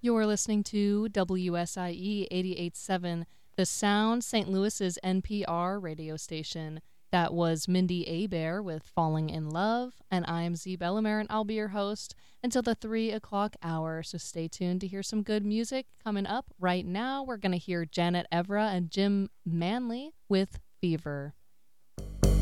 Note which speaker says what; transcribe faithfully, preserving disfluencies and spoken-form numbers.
Speaker 1: You're listening to W S I E eighty-eight point seven, The Sound, Saint Louis's N P R radio station. That was Mindy Abair with Falling in Love, and I'm Z Bellamere, and I'll be your host until the three o'clock hour, so stay tuned to hear some good music. Coming up right now, we're going to hear Janet Evra and Jim Manley with Fever.